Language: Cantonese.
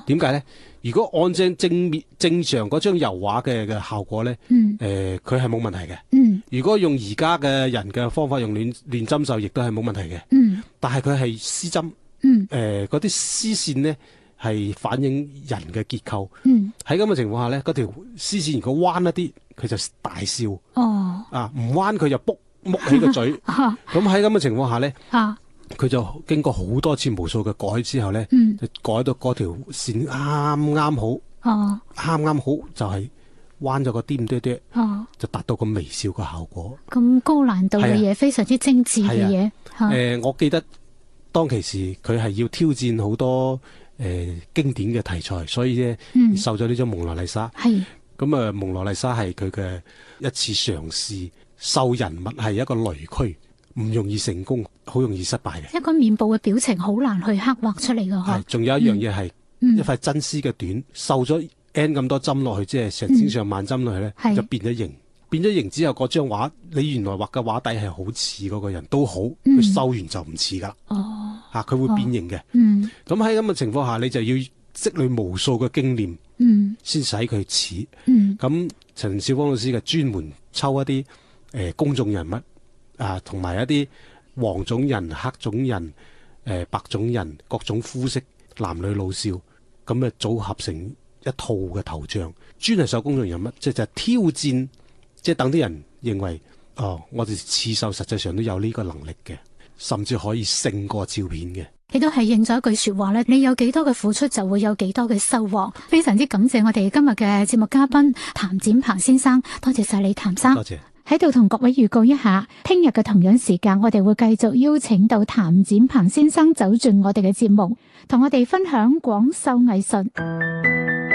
點解咧？如果按正常嗰張油畫嘅效果咧，佢係冇問題嘅。如果用而家嘅人嘅方法，用亂針繡，亦都係冇問題嘅。但係佢係絲針，嗰啲絲線咧係反映人嘅結構。喺咁嘅情況下咧，嗰條絲線如果彎一啲，佢就大笑。唔彎佢就木起個嘴。咁喺咁嘅情況下咧，佢就經過好多次無數嘅改之後咧，就改到嗰條線啱啱好，就係彎咗個啲咁多，就達到個微笑嘅效果。 咁高難度嘅嘢，非常之精緻嘅嘢。 我記得當其時佢係要挑戰好多經典嘅題材，所以咧繡咗呢張蒙羅麗莎。咁啊，蒙羅麗莎係佢嘅一次嘗試，繡人物係一個雷區，唔容易成功，好容易失敗嘅。 一個面部嘅表情好難去刻畫出嚟㗎。 係，仲有一樣嘢係一塊真絲嘅短，繡咗 N 咁多針落去，即係成千上萬針落去咧，就變咗形。變咗形之後，嗰張畫你原來畫嘅畫底係好似嗰個人都好，佢繡完就唔似噶啦。佢會變形嘅。咁喺咁嘅情況下，你就要積累無數嘅經驗，先使佢似。咁陳少芳老師嘅專門抽一啲公眾人物同埋一啲黃種人、黑種人、白種人，各種膚色，男女老少，咁組合成一套嘅頭像，專係繡公眾人物，即係挑戰，即係等啲人認為，我哋刺繡實際上都有呢個能力嘅，甚至可以勝過照片嘅。 亦都係應咗一句說話咧，你有幾多嘅付出，就會有幾多嘅收穫。非常之感謝我哋今日嘅節目嘉賓譚展鵬先生，多謝晒你譚生。 多謝。 喺度同各位預告一下，聽日嘅同樣時間，我哋會繼續邀請到譚展鵬先生走進我哋嘅節目，同我哋分享廣繡藝術。